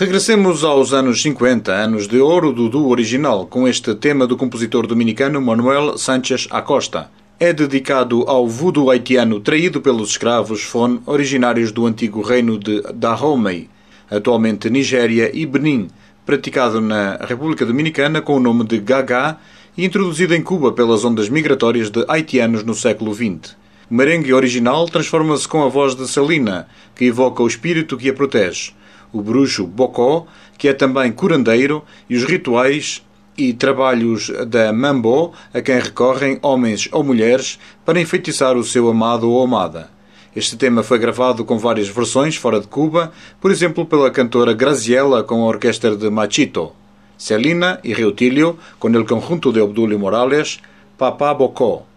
Regressemos aos anos 50, anos de ouro do duo original, com este tema do compositor dominicano Manuel Sánchez Acosta. É dedicado ao voodoo haitiano traído pelos escravos Fon, originários do antigo reino de Dahomey, atualmente Nigéria e Benin, praticado na República Dominicana com o nome de Gaga e introduzido em Cuba pelas ondas migratórias de haitianos no século XX. O merengue original transforma-se com a voz de Celina, que evoca o espírito que a protege, o bruxo Bocó, que é também curandeiro, e os rituais e trabalhos da Mambo, a quem recorrem homens ou mulheres para enfeitiçar o seu amado ou amada. Este tema foi gravado com várias versões fora de Cuba, por exemplo pela cantora Graziella com a orquestra de Machito, Celina e Reutilio com el conjunto de Obdulio Morales, Papá Bocó.